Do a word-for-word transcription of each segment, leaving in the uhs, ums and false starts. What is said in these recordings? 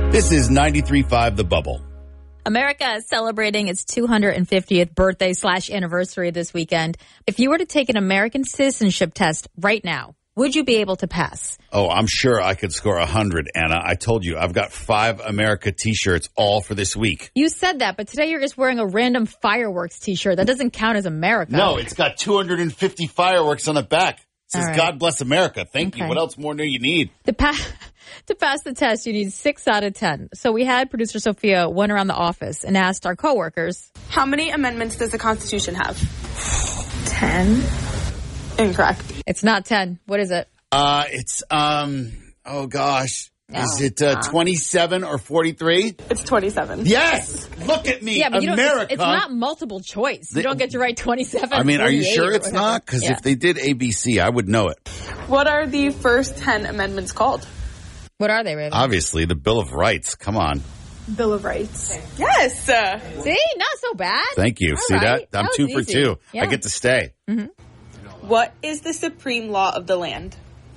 This is ninety-three point five The Bubble. America is celebrating its two hundred fiftieth birthday slash anniversary this weekend. If you were to take an American citizenship test right now, would you be able to pass? Oh, I'm sure I could score one hundred, Anna. I told you, I've got five America T-shirts all for this week. You said that, but today you're just wearing a random fireworks T-shirt. That doesn't count as America. No, it's got two hundred fifty fireworks on the back. It says, right. God bless America. Thank Okay. you. What else more do you need? To, pa- to pass the test, you need six out of ten. So we had producer Sophia went around the office and asked our coworkers, how many amendments does the Constitution have? ten? Incorrect. It's not ten. What is it? Uh, it's, um, oh gosh. Is it uh, twenty-seven or forty-three? It's twenty-seven. Yes! Look at me, Yeah, but you America. don't, it's, it's not multiple choice. You They- don't get to write twenty-seven. I mean, are you forty-eight sure or it's whatever. not? Because Yeah. if they did A B C, I would know it. What are the first ten amendments called? What are they, Raven? Obviously, the Bill of Rights. Come on. Bill of Rights. Yes. Uh, See? Not so bad. Thank you. All See right. that? I'm That two was for easy. two. Yeah. I get to stay. what is the supreme law of the land?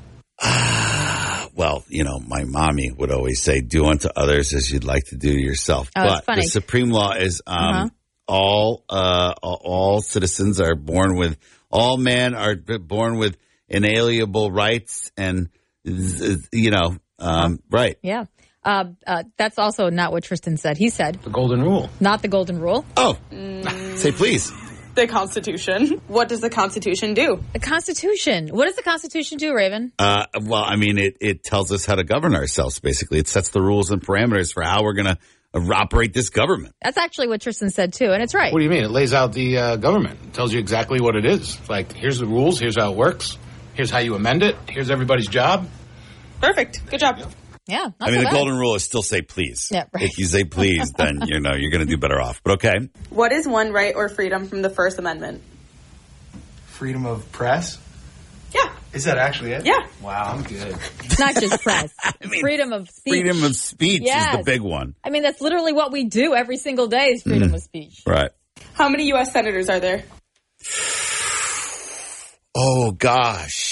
Well, you know, my mommy would always say, do unto others as you'd like to do to yourself. Oh, that's but funny. the supreme law is um, Uh-huh. all uh, all citizens are born with, all men are born with inalienable rights and, you know, um, right. Yeah. Uh, uh, that's also not what Tristan said. He said, The golden rule. not the golden rule. Oh, say please. The Constitution. What does the Constitution do? The Constitution. What does the Constitution do, Raven? Uh, well, I mean, it, it tells us how to govern ourselves, basically. It sets the rules and parameters for how we're going to operate this government. That's actually what Tristan said, too, and it's right. What do you mean? It lays out the uh, government. It tells you exactly what it is. It's like, here's the rules. Here's how it works. Here's how you amend it. Here's everybody's job. Perfect. Good job. Yeah, not I mean, so the bad. golden rule is still say please. Yeah, right. If you say please, then, you know, you're going to do better off. But okay. What is one right or freedom from the First Amendment? Freedom of press? Yeah. Is that actually it? Yeah. Wow, I'm good. It's not just press. mean, freedom of speech. Freedom of speech is Yes. the big one. I mean, that's literally what we do every single day is freedom of speech. Right. How many U S senators are there? Oh, gosh.